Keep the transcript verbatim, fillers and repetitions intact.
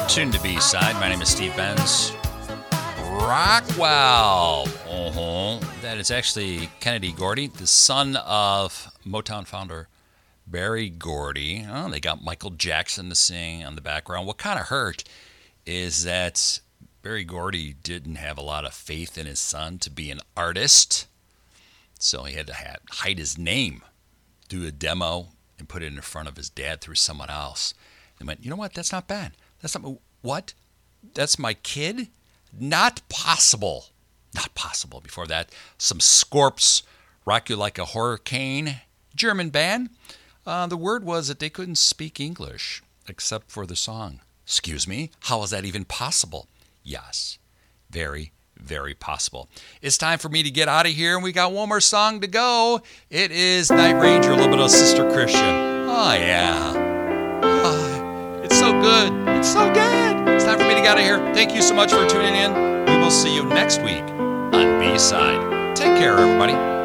Tuned to B-Side. My name is Steve Benz. Rockwell. Uh-huh. That is actually Kennedy Gordy, the son of Motown founder Berry Gordy. Oh, they got Michael Jackson to sing on the background. What kind of hurt is that Berry Gordy didn't have a lot of faith in his son to be an artist, so he had to ha- hide his name, do a demo, and put it in front of his dad through someone else. And went, you know what? That's not bad. That's not what? That's my kid? Not possible. Not possible. Before that, some Scorps, Rock You Like a Hurricane, German band. Uh, the word was that they couldn't speak English except for the song. Excuse me? How is that even possible? Yes, very, very possible. It's time for me to get out of here, and we got one more song to go. It is Night Ranger, a little bit of Sister Christian. Oh, yeah. Oh, it's so good. It's so good. It's time for me to get out of here. Thank you so much for tuning in. We will see you next week on B-Side. Take care, everybody.